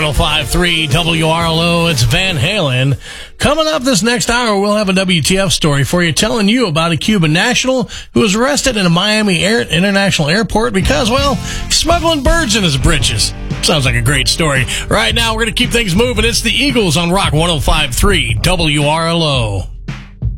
105.3 WRLO. It's Van Halen. Coming up this next hour, we'll have a WTF story for you, telling you about a Cuban national who was arrested in a Miami International Airport because, well, smuggling birds in his britches. Sounds like a great story. Right now, we're going to keep things moving. It's the Eagles on Rock 105.3 WRLO.